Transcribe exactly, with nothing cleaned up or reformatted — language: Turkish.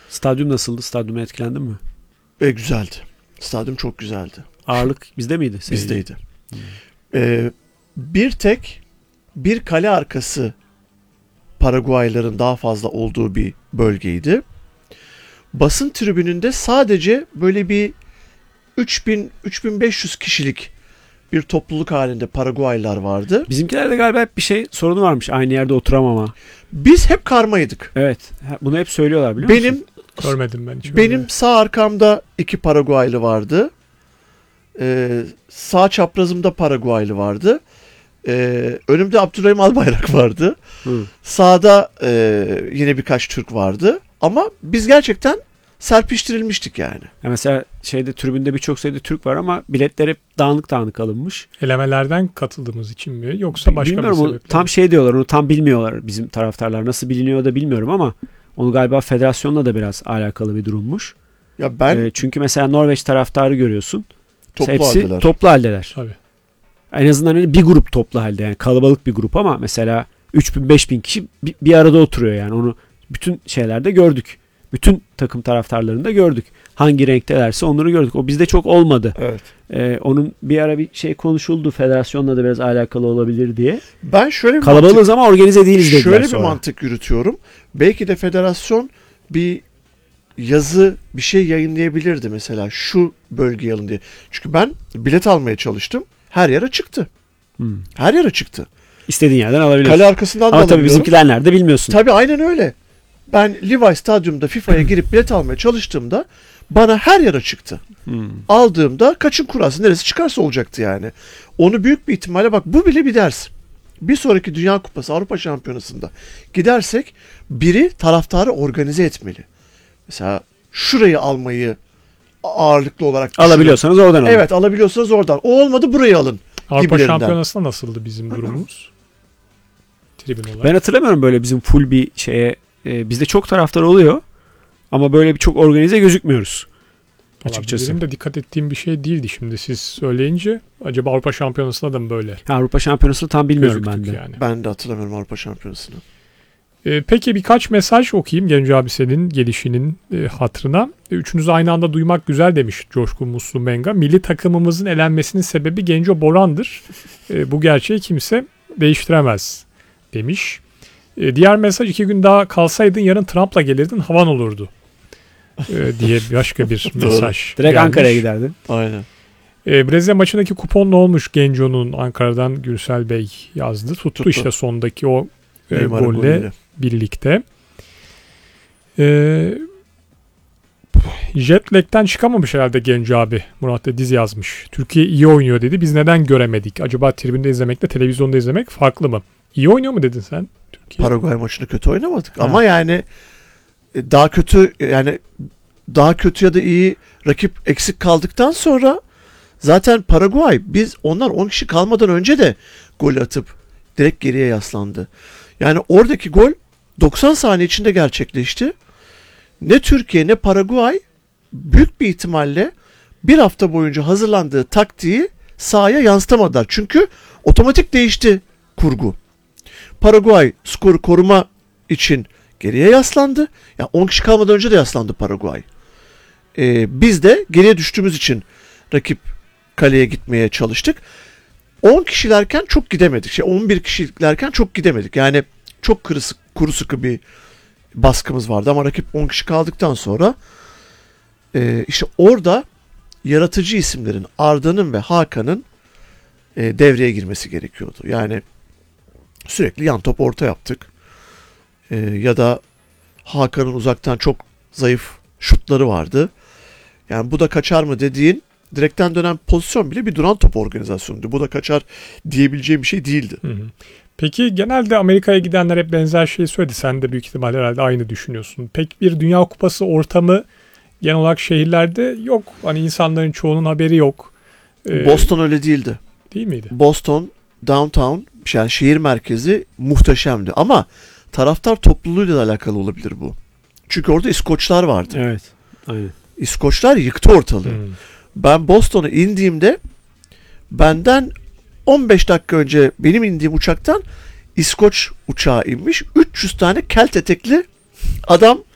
Stadyum nasıldı? Stadyuma etkilendin mi? E, güzeldi. Stadyum çok güzeldi. Ağırlık bizde miydi? Seyirci? Bizdeydi. Hmm. E, bir tek bir kale arkası Paraguaylıların daha fazla olduğu bir bölgeydi. Basın tribününde sadece böyle bir üç bin üç bin beş yüz kişilik bir topluluk halinde Paraguaylılar vardı. Bizimkilerde galiba hep bir şey sorunu varmış. Aynı yerde oturamama. Biz hep karmaydık. Evet. Bunu hep söylüyorlar biliyor benim, musun? Görmedim ben hiç. Benim öyle. Sağ arkamda iki Paraguaylı vardı. Ee, sağ çaprazımda Paraguaylı vardı. Ee, önümde Abdurrahim Albayrak vardı. Hı. Sağda e, yine birkaç Türk vardı. Ama biz gerçekten serpiştirilmiştik yani. Ya mesela şeyde tribünde birçok sayıda Türk var ama biletler hep dağınık dağınık alınmış. Elemelerden katıldığımız için mi yoksa başka bilmiyorum, bir sebeple? Tam şey diyorlar, onu tam bilmiyorlar bizim taraftarlar. Nasıl biliniyor da bilmiyorum ama onu galiba federasyonla da biraz alakalı bir durummuş. Ya ben ee, çünkü mesela Norveç taraftarı görüyorsun. Toplu hepsi haldeler. Toplu haldeler. Tabii. En azından öyle bir grup toplu halde, yani kalabalık bir grup ama mesela üç bin beş bin kişi bir, bir arada oturuyor yani. Onu bütün şeylerde gördük. Bütün takım taraftarlarında gördük. Hangi renktelerse onları gördük. O bizde çok olmadı. Evet. Ee, onun bir ara bir şey konuşuldu. Federasyonla da biraz alakalı olabilir diye. Ben şöyle bir kalabalığız mantık, ama organize değiliz dediler şöyle sonra. bir mantık yürütüyorum. Belki de federasyon bir yazı bir şey yayınlayabilirdi mesela şu bölgeye alın diye. Çünkü ben bilet almaya çalıştım. Her yere çıktı. Hmm. Her yere çıktı. İstediğin yerden alabiliyorsun. Kale arkasından da ama alabiliyorum. Ama tabii bizimkiler nerede bilmiyorsun. Tabii aynen öyle. Ben Levi Stadyum'da FIFA'ya girip bilet almaya çalıştığımda bana her yere çıktı. Hmm. Aldığımda kaçın kurası neresi çıkarsa olacaktı yani. Onu büyük bir ihtimalle bak bu bile bir ders. Bir sonraki Dünya Kupası Avrupa Şampiyonası'nda gidersek biri taraftarı organize etmeli. Mesela şurayı almayı ağırlıklı olarak düşünün. Alabiliyorsanız oradan alın. Evet, alabiliyorsanız oradan. O olmadı burayı alın. Avrupa Şampiyonası'nda nasıldı bizim durumumuz? Tribün olarak. Ben hatırlamıyorum böyle bizim full bir şeye. E, bizde çok taraftar oluyor ama böyle bir çok organize gözükmüyoruz. Açıkçası. Benim de dikkat ettiğim bir şey değildi şimdi siz söyleyince. Acaba Avrupa Şampiyonası'nda da mı böyle? Ha, Avrupa Şampiyonası'nı tam bilmiyorum ben de. Yani. Ben de hatırlamıyorum Avrupa Şampiyonası'nı. Ee, peki birkaç mesaj okuyayım Genco abi senin gelişinin e, hatırına. E, üçünüzü aynı anda duymak güzel demiş Coşkun Muslu Menga. Milli takımımızın elenmesinin sebebi Genco Boran'dır. E, bu gerçeği kimse değiştiremez demiş. E, diğer mesaj iki gün daha kalsaydın yarın Trump'la gelirdin havan olurdu. E, diye başka bir mesaj. Direkt gelmiş. Ankara'ya giderdin. Aynen. E, Brezilya maçındaki kupon ne olmuş Genco'nun Ankara'dan Gürsel Bey yazdı. Tuttu, Tuttu. işte sondaki o e, golle birlikte. E, Jetlag'den çıkamamış herhalde Genco abi. Murat Ediz yazmış. Türkiye iyi oynuyor dedi. Biz neden göremedik? Acaba tribünde izlemekle televizyonda izlemek farklı mı? İyi oynuyor mu dedin sen? Türkiye. Paraguay maçını kötü oynamadık. Ha. Ama yani daha kötü yani daha kötü ya da iyi rakip eksik kaldıktan sonra zaten Paraguay biz onlar on kişi kalmadan önce de gol atıp direkt geriye yaslandı. Yani oradaki gol doksan saniye içinde gerçekleşti. Ne Türkiye ne Paraguay büyük bir ihtimalle bir hafta boyunca hazırlandığı taktiği sahaya yansıtamadılar. Çünkü otomatik değişti kurgu. Paraguay skoru koruma için geriye yaslandı. Yani on kişi kalmadan önce de yaslandı Paraguay. Ee, biz de geriye düştüğümüz için rakip kaleye gitmeye çalıştık. on kişilerken çok gidemedik. Şey on bir kişilerken çok gidemedik. Yani çok kuru, kuru sıkı bir baskımız vardı ama rakip on kişi kaldıktan sonra e, işte orada yaratıcı isimlerin Arda'nın ve Hakan'ın e, devreye girmesi gerekiyordu. Yani sürekli yan top orta yaptık. E, ya da Hakan'ın uzaktan çok zayıf şutları vardı. Yani bu da kaçar mı dediğin direkten dönen pozisyon bile bir duran top organizasyonuydu. Bu da kaçar diyebileceğim bir şey değildi. Hı hı. Peki genelde Amerika'ya gidenler hep benzer şeyi söyledi. Sen de büyük ihtimalle herhalde aynı düşünüyorsun. Pek bir Dünya Kupası ortamı genel olarak şehirlerde yok. Hani insanların çoğunun haberi yok. Ee, Boston öyle değildi. Değil miydi? Boston, downtown, yani şehir merkezi muhteşemdi. Ama taraftar topluluğuyla da alakalı olabilir bu. Çünkü orada İskoçlar vardı. Evet. Aynen. İskoçlar yıktı ortalığı. Hmm. Ben Boston'a indiğimde benden on beş dakika önce benim indiğim uçaktan İskoç uçağı inmiş. üç yüz tane kelt etekli adam